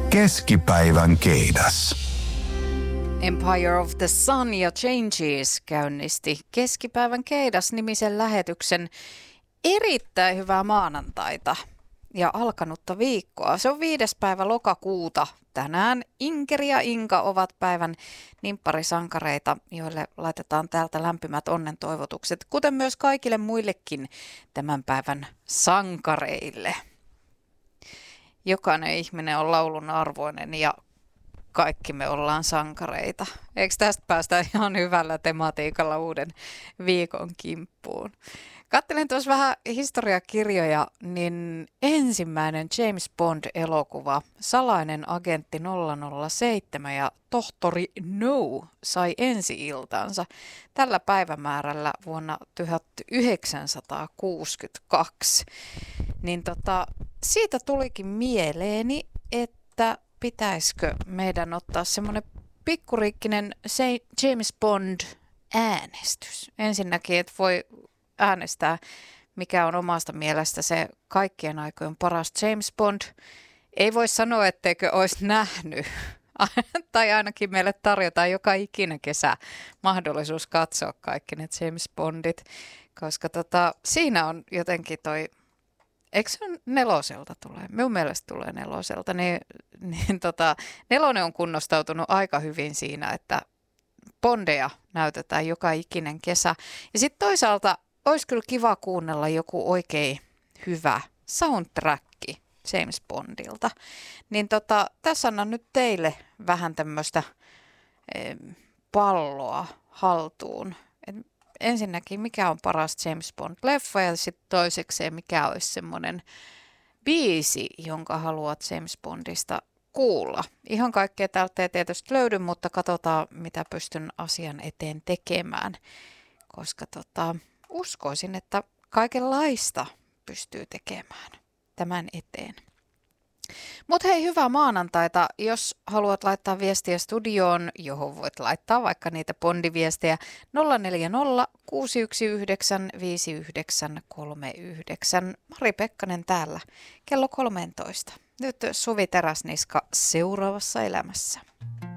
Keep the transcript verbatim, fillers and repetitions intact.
Keskipäivän keidas. Empire of the Sun ja Changes käynnisti Keskipäivän keidas-nimisen lähetyksen. Erittäin hyvää maanantaita ja alkanutta viikkoa. Se on viides päivä lokakuuta. Tänään Inkeri ja Inka ovat päivän nimpparisankareita, joille laitetaan täältä lämpimät onnentoivotukset, kuten myös kaikille muillekin tämän päivän sankareille. Jokainen ihminen on laulun arvoinen ja kaikki me ollaan sankareita. Eikö tästä päästä ihan hyvällä tematiikalla uuden viikon kimppuun? Katselin tuossa vähän historiakirjoja, niin ensimmäinen James Bond-elokuva, Salainen agentti nolla nolla seitsemän ja Tohtori No sai ensi-iltansa tällä päivämäärällä vuonna tuhatyhdeksänsataakuusikymmentäkaksi. Niin tota, siitä tulikin mieleeni, että pitäisikö meidän ottaa semmoinen pikkuriikkinen James Bond-äänestys. Ensinnäkin, että voi äänestää, mikä on omasta mielestä se kaikkien aikojen paras James Bond. Ei voi sanoa, etteikö olisi nähnyt, tai ainakin meille tarjotaan joka ikinen kesä mahdollisuus katsoa kaikki ne James Bondit, koska tota, siinä on jotenkin toi, eikö se neloselta tulee? Minun mielestä tulee neloselta, niin, niin tota, nelonen on kunnostautunut aika hyvin siinä, että Bondeja näytetään joka ikinen kesä. Ja sitten toisaalta olisi kyllä kiva kuunnella joku oikein hyvä soundtrack James Bondilta. Niin tota, tässä annan nyt teille vähän tämmöistä e, palloa haltuun. Et ensinnäkin, mikä on paras James Bond-leffa ja sitten toisekseen, mikä olisi semmoinen biisi, jonka haluat James Bondista kuulla. Ihan kaikkea täältä ei tietysti löydy, mutta katsotaan, mitä pystyn asian eteen tekemään, koska tota, uskoisin, että kaikenlaista pystyy tekemään tämän eteen. Mutta hei, hyvää maanantaita. Jos haluat laittaa viestiä studioon, johon voit laittaa vaikka niitä bondiviestejä nolla neljä nolla kuusi yksi yhdeksän viisi yhdeksän kolme yhdeksän. Mari Pekkanen täällä kello kolmetoista. Nyt Suvi Teräsniska seuraavassa elämässä.